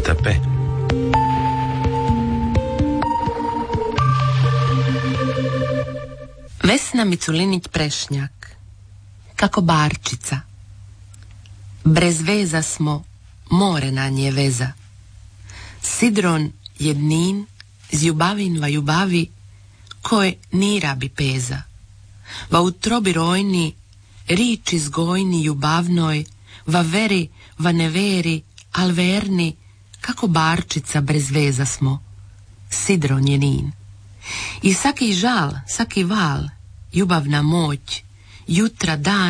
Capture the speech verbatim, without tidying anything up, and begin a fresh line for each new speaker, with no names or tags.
te.
Vesna Miculinić Prešnjak, kako barčica. Brez veza smo, more na nje veza. Sidron jednin, z ljubavin va ljubavi, koje ni rabi peza. Va utrobi rojni, riči zgojni ljubavnoj, va veri, va ne veri, al verni, kako barčica brez veza smo. Sidron jednin. I saki žal, saki val, ljubavna moć, jutra dan